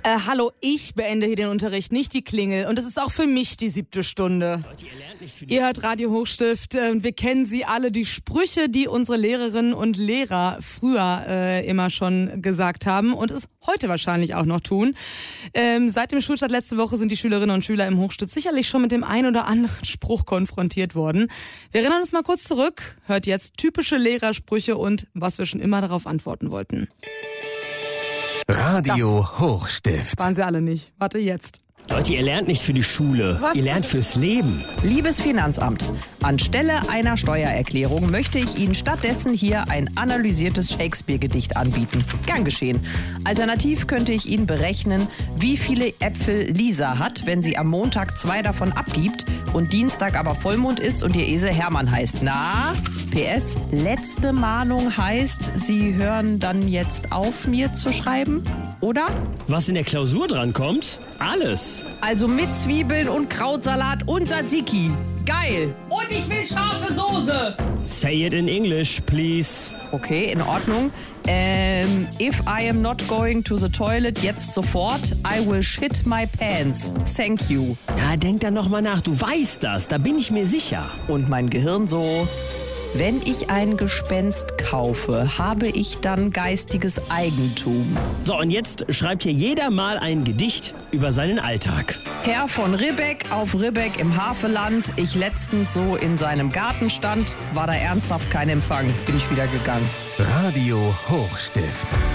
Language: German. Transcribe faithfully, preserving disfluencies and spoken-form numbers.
Äh, hallo, ich beende hier den Unterricht, nicht die Klingel. Und es ist auch für mich die siebte Stunde. Leute, ihr lernt nicht für die Ihr hört Radio Hochstift äh, und wir kennen sie alle, die Sprüche, die unsere Lehrerinnen und Lehrer früher äh, immer schon gesagt haben und es heute wahrscheinlich auch noch tun. Ähm, seit dem Schulstart letzte Woche sind die Schülerinnen und Schüler im Hochstift sicherlich schon mit dem ein oder anderen Spruch konfrontiert worden. Wir erinnern uns mal kurz zurück, hört jetzt typische Lehrersprüche und was wir schon immer darauf antworten wollten. Radio Hochstift. Waren sie alle nicht. Warte, jetzt. Leute, ihr lernt nicht für die Schule. Was? Ihr lernt fürs Leben. Liebes Finanzamt, anstelle einer Steuererklärung möchte ich Ihnen stattdessen hier ein analysiertes Shakespeare-Gedicht anbieten. Gern geschehen. Alternativ könnte ich Ihnen berechnen, wie viele Äpfel Lisa hat, wenn sie am Montag zwei davon abgibt und Dienstag aber Vollmond ist und ihr Esel Hermann heißt. Na, P S, letzte Mahnung heißt, Sie hören dann jetzt auf, mir zu schreiben, oder? Was in der Klausur dran kommt? Alles. Also mit Zwiebeln und Krautsalat und Tzatziki. Geil. Und ich will scharfe Soße. Say it in English, please. Okay, in Ordnung. Ähm, if I am not going to the toilet jetzt sofort, I will shit my pants. Thank you. Ja, denk dann noch mal nach. Du weißt das, da bin ich mir sicher. Und mein Gehirn so: Wenn ich ein Gespenst kaufe, habe ich dann geistiges Eigentum. So, und jetzt schreibt hier jeder mal ein Gedicht über seinen Alltag. Herr von Ribbeck auf Ribbeck im Havelland. Ich letztens so in seinem Garten stand, war da ernsthaft kein Empfang. Bin ich wieder gegangen. Radio Hochstift.